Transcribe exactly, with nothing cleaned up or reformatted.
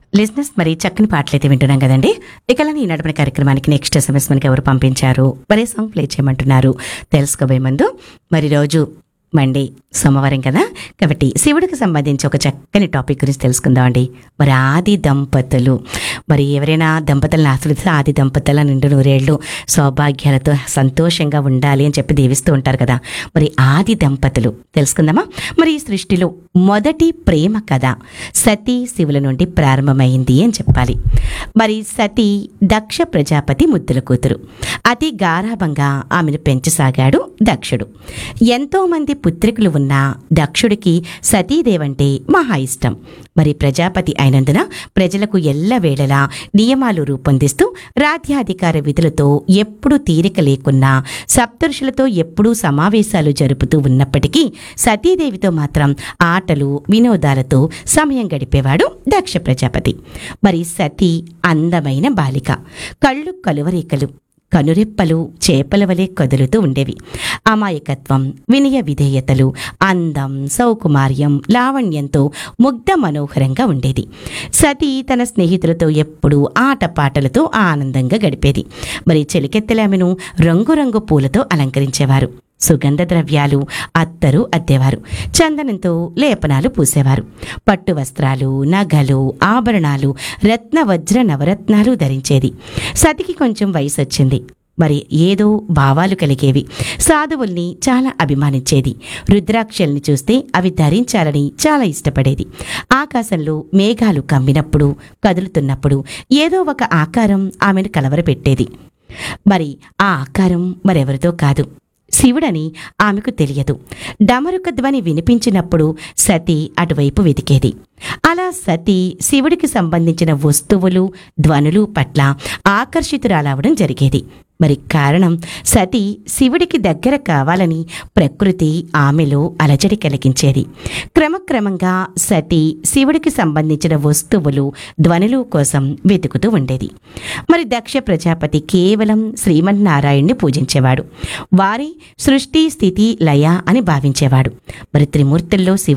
లిజినెస్ మరి చక్కని పాటలైతే వింటున్నాం కదండి. ఇక ఈ నడిపిన కార్యక్రమానికి నెక్స్ట్ ఎస్ఎంఎస్ మనకి ఎవరు పంపించారు, మరే సాంగ్ ప్లే చేయమంటున్నారు తెలుసుకోబోయే ముందు, మరి రోజు మండే సోమవారం కదా, కాబట్టి శివుడికి సంబంధించి ఒక చక్కని టాపిక్ గురించి తెలుసుకుందాం అండి. మరి ఆది దంపతులు, మరి ఎవరైనా దంపతులను ఆశ్రయిస్తే ఆది దంపతుల నిండు నూరేళ్లు సౌభాగ్యాలతో సంతోషంగా ఉండాలి అని చెప్పి దీవిస్తూ ఉంటారు కదా. మరి ఆది దంపతులు తెలుసుకుందామా. మరి ఈ సృష్టిలో మొదటి ప్రేమ కథ సతీ శివుల నుండి ప్రారంభమైంది అని చెప్పాలి. మరి సతీ దక్ష ప్రజాపతి ముద్దుల కూతురు. అతి గారాభంగా ఆమెను పెంచసాగాడు దక్షుడు. ఎంతో మంది పుత్రికలు ఉన్న దక్షుడికి సతీదేవంటే మహా ఇష్టం. మరి ప్రజాపతి అయినందున ప్రజలకు ఎల్లవేళలా నియమాలు రూపొందిస్తూ రాజ్యాధికార విధులతో ఎప్పుడూ తీరిక లేకున్నా సప్తఋషులతో ఎప్పుడూ సమావేశాలు జరుపుతూ ఉన్నప్పటికీ సతీదేవితో మాత్రం ఆటలు వినోదాలతో సమయం గడిపేవాడు దక్ష ప్రజాపతి. మరి సతీ అందమైన బాలిక. కళ్ళు కలువరేకలు, కనురెప్పలు చేపల వలె కదులుతూ ఉండేవి. అమాయకత్వం, వినయ విధేయతలు, అందం, సౌకుమార్యం, లావణ్యంతో ముగ్ధ మనోహరంగా ఉండేది. సతీ తన స్నేహితులతో ఎప్పుడూ ఆటపాటలతో ఆనందంగా గడిపేది. మరి చెలికెత్తెలామెను రంగురంగు పూలతో అలంకరించేవారు. సుగంధ ద్రవ్యాలు, అత్తరు అద్దెవారు. చందనంతో లేపనాలు పూసేవారు. పట్టు వస్త్రాలు, నగలు, ఆభరణాలు, రత్న వజ్ర నవరత్నాలు ధరించేది. సతికి కొంచెం వయసు వచ్చింది. మరి ఏదో భావాలు కలిగేవి. సాధువుల్ని చాలా అభిమానించేది. రుద్రాక్షల్ని చూస్తే అవి ధరించాలని చాలా ఇష్టపడేది. ఆకాశంలో మేఘాలు కమ్మినప్పుడు, కదులుతున్నప్పుడు ఏదో ఒక ఆకారం ఆమెను కలవరపెట్టేది. మరి ఆ ఆకారం మరెవరితో కాదు, శివుడని ఆమెకు తెలియదు. డమరుక ధ్వని వినిపించినప్పుడు సతీ అటువైపు వెతికేది. అలా సతీ శివుడికి సంబంధించిన వస్తువులు, ధ్వనులు పట్ల ఆకర్షితురాలవడం జరిగేది. మరి కారణం, సతీ శివుడికి దగ్గర కావాలని ప్రకృతి ఆమెలో అలజడి కలిగించేది. క్రమక్రమంగా సతీ శివుడికి సంబంధించిన వస్తువులు, ధ్వనులు కోసం వెతుకుతూ ఉండేది. మరి దక్ష ప్రజాపతి కేవలం శ్రీమన్నారాయణ్ణి పూజించేవాడు. వారి సృష్టి స్థితి లయ అని భావించేవాడు. మరి త్రిమూర్తుల్లో శివుడు